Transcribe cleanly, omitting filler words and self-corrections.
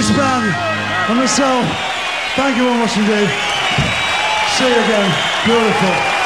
this band and myself, thank you very much indeed. See you again. Beautiful.